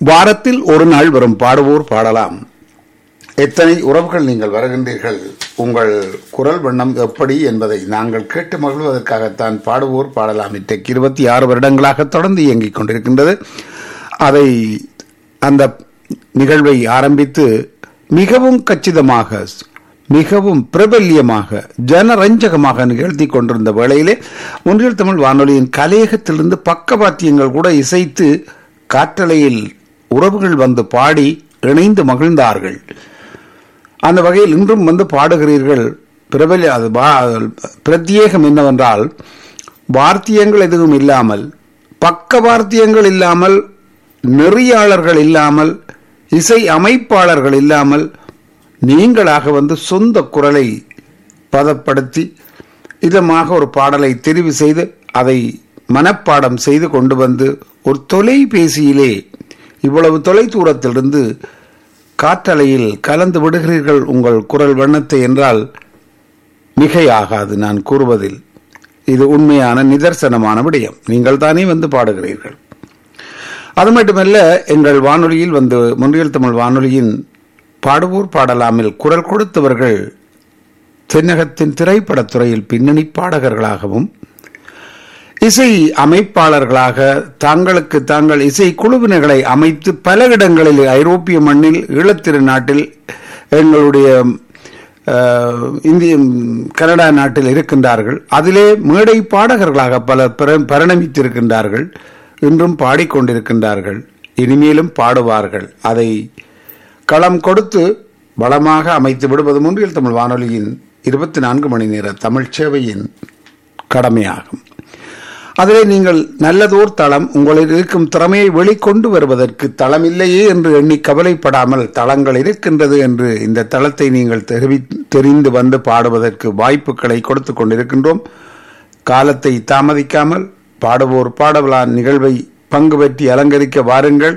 வாரத்தில் ஒரு நாள் வரும் பாடுவோர் பாடலாம். எத்தனை உறவுகள் நீங்கள் வருகின்றீர்கள், உங்கள் குரல் வண்ணம் எப்படி என்பதை நாங்கள் கேட்டு மகிழ்வதற்காகத்தான் பாடுவோர் பாடலாம் இன்றைக்கு 26 வருடங்களாக தொடர்ந்து இயங்கிக் கொண்டிருக்கின்றது. அதை அந்த நிகழ்வை ஆரம்பித்து மிகவும் கச்சிதமாக, மிகவும் பிரபல்யமாக, ஜனரஞ்சகமாக நிகழ்த்தி கொண்டிருந்த வேளையிலே ஒன்றியல் தமிழ் வானொலியின் கலையகத்திலிருந்து பக்கவாத்தியங்கள் கூட இசைத்து காற்றலையில் உறவுகள் வந்து பாடி இணைந்து மகிழ்ந்தார்கள். அந்த வகையில் இன்றும் வந்து பாடுகிறீர்கள். பிரத்யேகம் என்னவென்றால், வார்த்தியங்கள் எதுவும் இல்லாமல், பக்க வார்த்தியங்கள் இல்லாமல், நெறியாளர்கள் இல்லாமல், இசை அமைப்பாளர்கள் இல்லாமல் நீங்களாக வந்து சொந்த குரலை பதப்படுத்தி இதமாக ஒரு பாடலை தெரிவு செய்து அதை மனப்பாடம் செய்து கொண்டு வந்து ஒரு தொலைபேசியிலே இவ்வளவு தொலை தூரத்திலிருந்து காற்றலையில் கலந்து விடுகிறீர்கள் உங்கள் குரல் வண்ணத்தை என்றால் மிகையாகாது நான் கூறுவதில். இது உண்மையான நிதர்சனமான விடயம். நீங்கள் தானே வந்து பாடுகிறீர்கள். அது மட்டுமல்ல, எங்கள் வானொலியில் வந்து ஒன்றியல் தமிழ் வானொலியின் பாடுவோர் பாடலாமில் குரல் கொடுத்தவர்கள் தென்னகத்தின் திரைப்படத்துறையில் பின்னணி பாடகர்களாகவும் இசை அமைப்பாளர்களாக தங்களுக்கு தாங்கள் இசை குழுவினர்களை அமைத்து பல இடங்களில் ஐரோப்பிய மண்ணில், ஈழத்திரு நாட்டில், எங்களுடைய இந்திய கனடா நாட்டில் இருக்கின்றார்கள். அதிலே மேடை பாடகர்களாக பலர் பரிணமித்திருக்கின்றார்கள். இன்றும் பாடிக்கொண்டிருக்கின்றார்கள். இனிமேலும் பாடுவார்கள். அதை களம் கொடுத்து வளமாக அமைத்து விடுவது ஒன்றியல் தமிழ் வானொலியின் 24 மணி நேர தமிழ் சேவையின் கடமையாகும். அதிலே நீங்கள் நல்லதோர் தளம், உங்களில் இருக்கும் திறமையை வெளிக்கொண்டு வருவதற்கு தளம் இல்லையே என்று எண்ணி கவலைப்படாமல் தளங்கள் இருக்கின்றது என்று இந்த தளத்தை நீங்கள் தெரிந்து வந்து பாடுவதற்கு வாய்ப்புகளை கொடுத்து கொண்டிருக்கின்றோம். காலத்தை தாமதிக்காமல் பாடுவோர் பாடலான் நிகழ்வை பங்கு பெற்றி அலங்கரிக்க வாருங்கள்.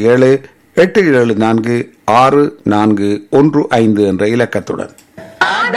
647-874-6415 என்ற இலக்கத்துடன்